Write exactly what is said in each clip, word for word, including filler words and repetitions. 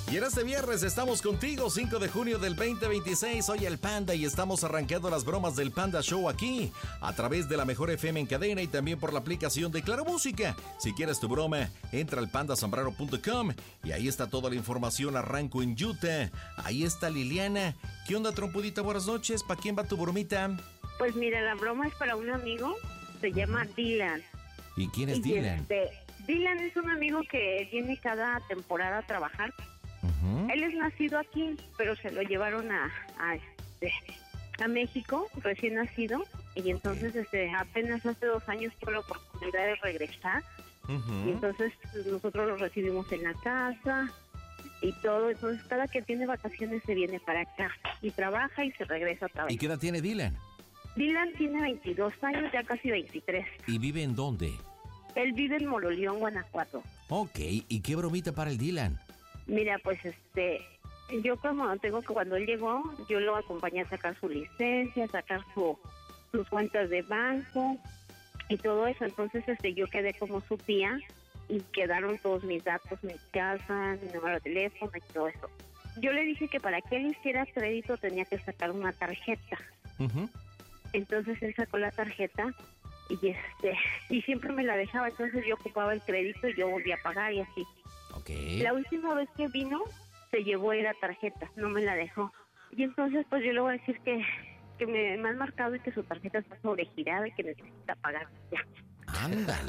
Y en este viernes estamos contigo, cinco de junio del veinte veintiséis. Soy el Panda y estamos arrancando las bromas del Panda Show aquí, a través de la Mejor F M en cadena y también por la aplicación de Claro Música. Si quieres tu broma, entra al panda zambrano punto com y ahí está toda la información. Arranco en Utah. Ahí está Liliana. ¿Qué onda, trompudita? Buenas noches. ¿Para quién va tu bromita? Pues mira, la broma es para un amigo. Se llama Dylan. ¿Y quién es y Dylan? Este, Dylan es un amigo que viene cada temporada a trabajar. Uh-huh. Él es nacido aquí, pero se lo llevaron a, a, este, a México, recién nacido. Y entonces este, apenas hace dos años tuvo la oportunidad de regresar. Uh-huh. Y entonces pues, nosotros lo recibimos en la casa y todo. Entonces cada que tiene vacaciones se viene para acá y trabaja y se regresa otra vez. ¿Y qué edad tiene Dylan? Dylan tiene veintidós años, ya casi veintitrés. ¿Y vive en dónde? Él vive en Moroleón, Guanajuato. Ok, ¿y qué bromita para el Dylan? Mira, pues este, yo como tengo que cuando él llegó, yo lo acompañé a sacar su licencia, a sacar su, sus cuentas de banco y todo eso. Entonces este, yo quedé como su tía y quedaron todos mis datos, mi casa, mi número de teléfono y todo eso. Yo le dije que para que él hiciera crédito tenía que sacar una tarjeta. Uh-huh. Entonces él sacó la tarjeta y este y siempre me la dejaba, entonces yo ocupaba el crédito y yo volvía a pagar y así. Okay. La última vez que vino se llevó la tarjeta, no me la dejó. Y entonces pues yo le voy a decir que, que me, me han marcado y que su tarjeta está sobregirada y que necesita pagar ya. Ándale.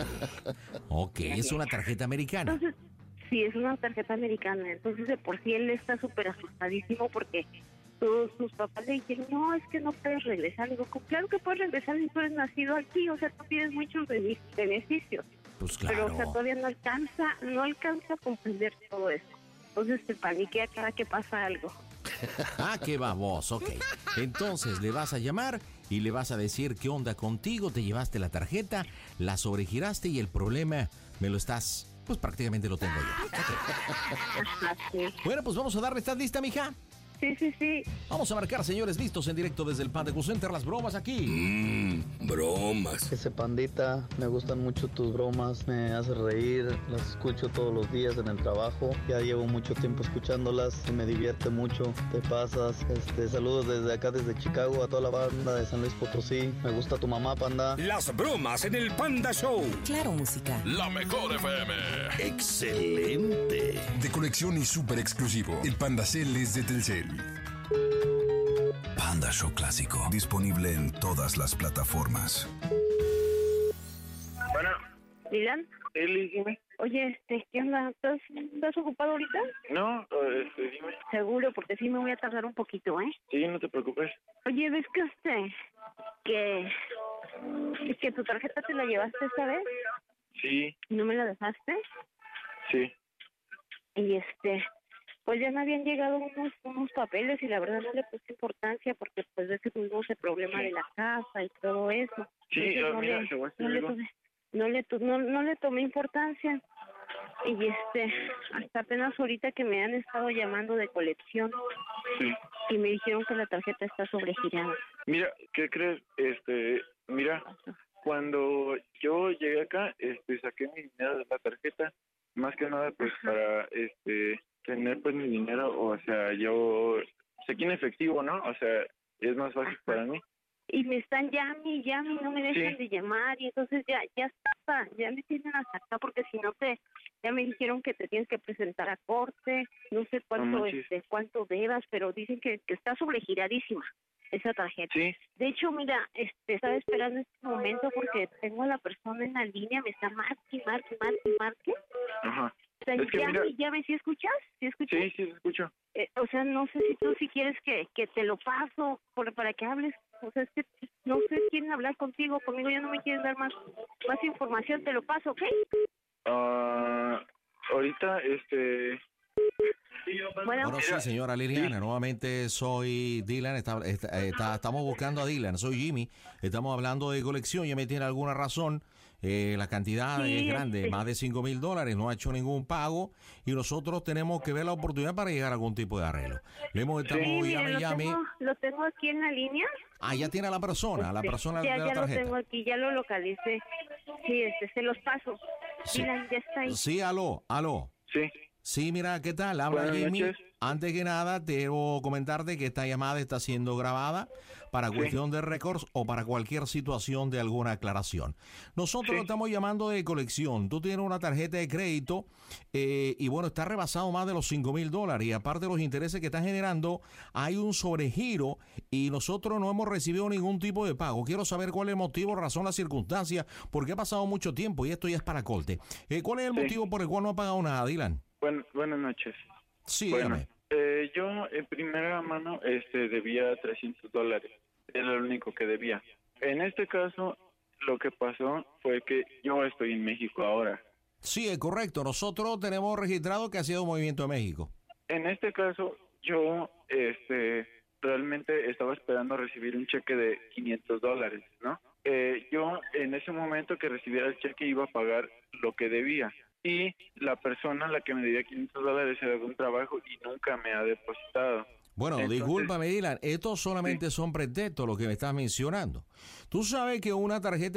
Ok, es una tarjeta americana. Entonces, sí, es una tarjeta americana. Entonces de por sí él está súper asustadísimo porque todos sus papás le dijeron, no, es que no puedes regresar. Le digo, claro que puedes regresar si tú eres nacido aquí, o sea, tú tienes muchos beneficios. Pues claro. Pero, o sea, todavía no alcanza, no alcanza a comprender todo eso. Entonces se paniquea cada que pasa algo. Ah, qué baboso, ok. Entonces le vas a llamar y le vas a decir qué onda contigo, te llevaste la tarjeta, la sobregiraste y el problema me lo estás, pues prácticamente lo tengo yo. Okay. Sí. Bueno, pues vamos a darle, ¿estás lista, mija? Sí, sí, sí. Vamos a marcar, señores, listos en directo desde el Panda Center, las bromas aquí. Mmm, bromas. Ese Pandita, me gustan mucho tus bromas, me hace reír, las escucho todos los días en el trabajo, ya llevo mucho tiempo escuchándolas y me divierte mucho, te pasas. Este, saludos desde acá, desde Chicago, a toda la banda de San Luis Potosí, me gusta tu mamá, Panda. Las bromas en el Panda Show. Claro Música. La Mejor F M. Excelente. De colección y súper exclusivo, el Panda Cel es de Telcel. Panda Show Clásico. Disponible en todas las plataformas. Bueno. ¿Dylan? Eli, dime. Oye, este, ¿qué onda? ¿Estás, ¿Estás ocupado ahorita? No, este, dime. Seguro, porque sí me voy a tardar un poquito, ¿eh? Sí, no te preocupes. Oye, ¿ves que este, que, que tu tarjeta te la llevaste esta vez? Sí. ¿No me la dejaste? Sí. Y este... pues ya me habían llegado unos unos papeles y la verdad no le puse importancia porque pues ves que tuvimos el problema de la casa y todo eso. Sí, Entonces, no, mira, le, te voy a no, le tomé, no, le to, no, no le tomé importancia. Y este, hasta apenas ahorita que me han estado llamando de colección. Sí. Y me dijeron que la tarjeta está sobregirada. Mira, ¿qué crees? Este, mira, cuando yo llegué acá, este, saqué mi dinero de la tarjeta, más que nada pues Ajá. para, este... tener pues mi dinero, o sea, yo sé que en efectivo, ¿no? O sea, es más fácil para mí. Y me están llame y llame y no me dejan sí. de llamar y entonces ya ya está, ya me tienen hasta acá porque si no te, ya me dijeron que te tienes que presentar a corte, no sé cuánto, no este, cuánto debas, pero dicen que, que está sobregiradísima esa tarjeta. Sí. De hecho, mira, este, estaba esperando este momento porque tengo a la persona en la línea, me está marque, marque, marque, marque. Ajá. O sea, es que ya, mira... ya me, ¿sí escuchas? ¿Sí escuchas? Sí, sí, escucho. Eh, o sea, no sé si tú si quieres que, que te lo paso por, para que hables. O sea, es que no sé, quieren hablar contigo, conmigo ya no me quieren dar más más información, te lo paso, ¿ok? Uh, ahorita, este... Bueno, bueno, sí, señora Liliana, sí. Nuevamente soy Dylan, está, está, está, estamos buscando a Dylan, soy Jimmy, estamos hablando de colección, ya me tiene alguna razón, eh, la cantidad sí, es grande, sí. más de cinco mil dólares, no ha hecho ningún pago y nosotros tenemos que ver la oportunidad para llegar a algún tipo de arreglo. Le hemos estado sí, mire, llame, lo, llame. Tengo, lo tengo aquí en la línea. Ah, ya tiene a la persona, la persona ya, de la ya tarjeta. Ya lo tengo aquí, ya lo localicé, sí, este, se los paso. Sí, Dylan, ya está ahí. Sí, aló, aló. Sí. Sí, mira, ¿qué tal? Habla Buenas Jimmy. noches. Antes que nada, debo comentarte que esta llamada está siendo grabada para Sí. cuestión de récords o para cualquier situación de alguna aclaración. Nosotros Sí. lo estamos llamando de colección. Tú tienes una tarjeta de crédito eh, y bueno, está rebasado más de los cinco mil dólares y aparte de los intereses que están generando, hay un sobregiro y nosotros no hemos recibido ningún tipo de pago. Quiero saber cuál es el motivo, razón, la circunstancia, porque ha pasado mucho tiempo y esto ya es para corte. Eh, ¿Cuál es el Sí. motivo por el cual no ha pagado nada, Dylan? Buen- buenas noches. Sí, Bueno, dígame. eh, yo en primera mano este, debía trescientos dólares. Era lo único que debía. En este caso, lo que pasó fue que yo estoy en México ahora. Sí, es correcto. Nosotros tenemos registrado que ha sido un movimiento de México. En este caso, yo este, realmente estaba esperando recibir un cheque de quinientos dólares, ¿no? Eh, yo en ese momento que recibiera el cheque iba a pagar lo que debía. Y la persona a la que me debía quinientos dólares era de un trabajo y nunca me ha depositado. Bueno, Entonces- discúlpame, Dylan, estos solamente son pretextos lo que me estás mencionando. Tú sabes que una tarjeta